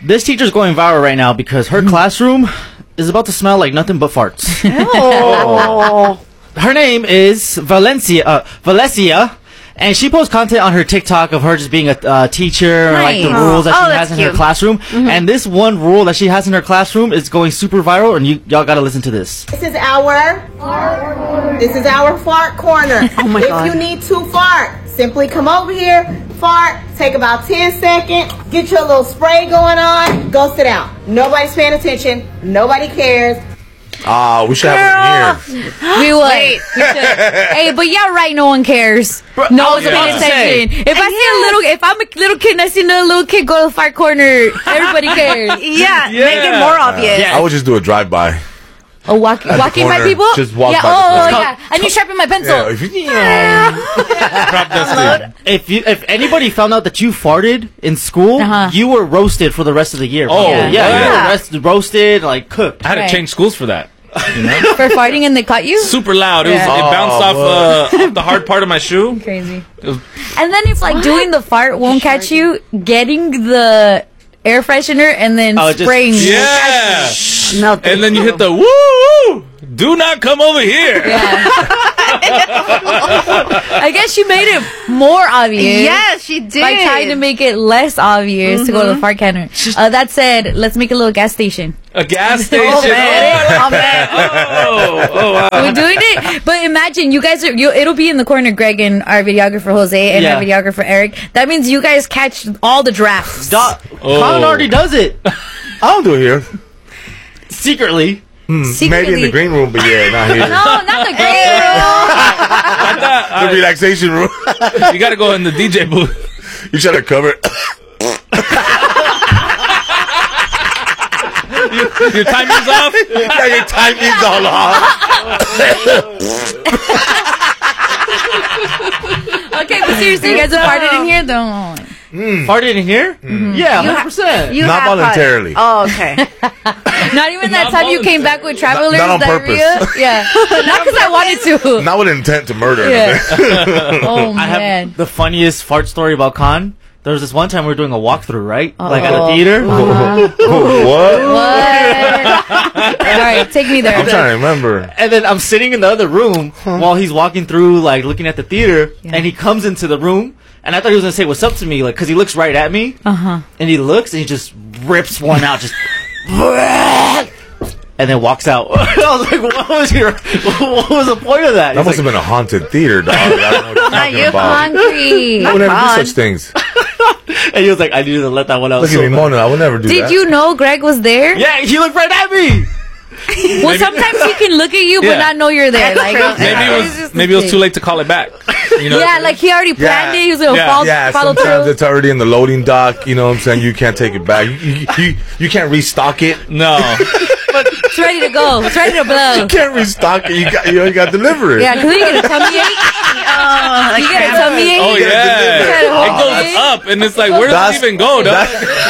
This teacher's going viral right now because her classroom is about to smell like nothing but farts. Her name is Valencia, and she posts content on her TikTok of her just being a teacher, and like the rules that she has in her classroom. And this one rule that she has in her classroom is going super viral, and y'all gotta listen to this. This is our fart corner. Oh my God. If you need to fart, simply come over here, fart, take about 10 seconds, get your little spray going on, go sit down. Nobody's paying attention. Nobody cares. We should have it here. We would. Hey, but yeah, right. No one cares. No one's paying attention. If I'm a little kid and I see another little kid go to the fart corner, everybody cares. Yeah, make it more obvious. I would just do a drive-by. Oh, walking by people? Just walk by yeah. I need to sharpen my pencil. If anybody found out that you farted in school, you were roasted for the rest of the year. Oh, yeah. You were roasted, like cooked. I had to change schools for that. You know? For farting and they caught you? Super loud. It bounced off the hard part of my shoe. Crazy. And then if like doing the fart won't catch you, getting the air freshener and then spraying. Yeah. And then you hit the woo! Do not come over here. Yeah. I guess she made it more obvious. Yes, she did. By trying to make it less obvious to go to the fart canner. That said, let's make a little gas station. A gas station. Wow. We're doing it. But imagine, you guys it'll be in the corner, Greg and our videographer Jose and our videographer Eric. That means you guys catch all the drafts. Colin already does it. I don't do it here. Secretly. Maybe in the green room, but yeah, not here. No, not the green room. The relaxation room. You gotta go in the DJ booth. You try to cover it. Your timing's off? Yeah, your timing's all off. Okay, but seriously, you guys have farted in here? Don't. Farted in here? Yeah, 100%. Not voluntarily. Oh, okay. Not even that time you came back with travelers Not on diarrhea? purpose. Yeah. Not because I wanted to. Not with intent to murder. Yeah. Oh, I man. have the funniest fart story about Khan. There was this one time we were doing a walkthrough, right? Like at a theater. What? All right, take me there. I'm trying to remember. And then I'm sitting in the other room while he's walking through, like looking at the theater, and he comes into the room. And I thought he was gonna say what's up to me, like, cause he looks right at me, and he looks and he just rips one out, just, and then walks out. I was like, what was the point of that? That must have been a haunted theater, dog. I don't know what you're talking about. Hungry. I would never do such things. And he was like, I needed to let that one out. Look at me, Mona. I would never do that. Did you know Greg was there? Yeah, he looked right at me. Well, sometimes he can look at you but not know you're there. Like, maybe it was too late to call it back. You know? Yeah, like he already planned it. He was gonna follow sometimes through. it's already in the loading dock. You know what I'm saying? You can't take it back. You can't restock it. No. It's ready to go. It's ready to blow. You can't restock it. You got to deliver it. Yeah, because you get a tummy ache. You get a tummy ache. Oh yeah, it goes up, and it's like, where does it even go, dog?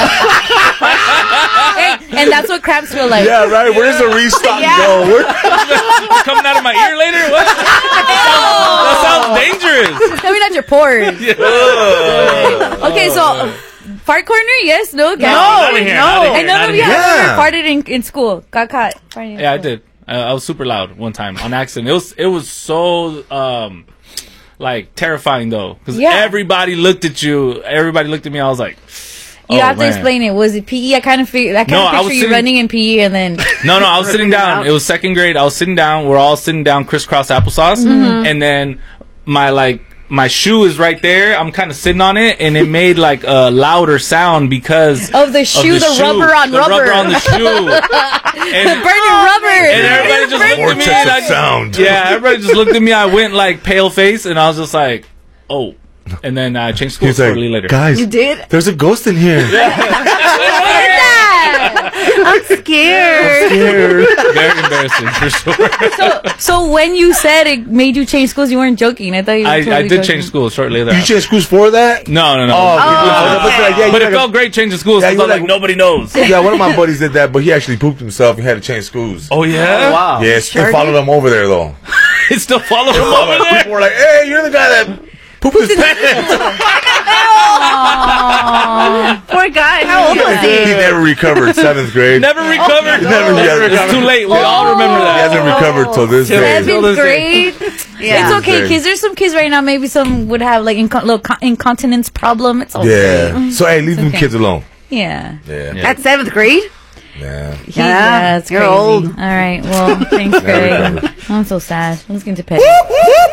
And that's what cramps feel like. Yeah, right. Where does the restock go? It's coming out of my ear later? What? That sounds dangerous. Coming out your pores. Okay, so fart corner, yes, no, No. And none of you have ever farted in school. Got caught. Yeah, I did. I was super loud one time on accident. It was so like terrifying though, because everybody looked at you. Everybody looked at me. I was like, you have to explain it. Was it PE? I kind of picture you running in PE and then. No, I was sitting down. It was second grade. I was sitting down. We're all sitting down, crisscross applesauce, and then my shoe is right there. I'm kind of sitting on it, and it made like a louder sound because of the shoe, the rubber on the rubber on the shoe, and the burning rubber. And everybody just looked at me. Like, sound. Yeah, everybody just looked at me. I went like pale face, and I was just like, oh. And then I changed schools shortly later. Guys, you did? There's a ghost in here. I'm scared. Very embarrassing for sure. So when you said it made you change schools, you weren't joking. I thought you were totally I did joking. change schools shortly thereafter. You changed schools for that? No. But it felt great changing schools. Yeah, I was like, nobody knows. Yeah, one of my buddies did that, but he actually pooped himself. He had to change schools. Oh yeah? Oh, wow. Yeah, it followed him over there though. It still followed him over there? People were like, hey, you're the guy that pooped his pants. Poor guy. How old was he? He never recovered. 7th grade. Never recovered. Never It's too late. We all remember He that. hasn't recovered till this day. 7th grade. Yeah. It's okay, kids. There's some kids right now. Maybe some would have like little incontinence problem. It's okay. Yeah. So hey, leave them okay. kids alone. Yeah. Yeah. At 7th grade? Yeah. Yeah, it's you're crazy. old. All right. Well, thanks, Greg. I'm so sad. Let's get into pet.